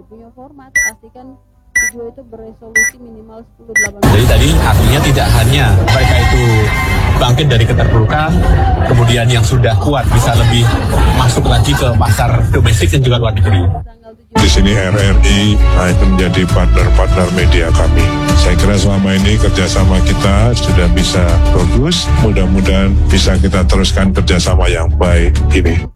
dia punya format, pastikan video itu beresolusi minimal 1080. Jadi tadi artinya tidak hanya mereka itu bangkit dari keterpurukan, kemudian yang sudah kuat bisa lebih masuk lagi ke pasar domestik dan juga luar negeri. Di sini RRI itu menjadi partner-partner media kami. Saya kira selama ini kerjasama kita sudah bisa bagus. Mudah-mudahan bisa kita teruskan kerjasama yang baik ini.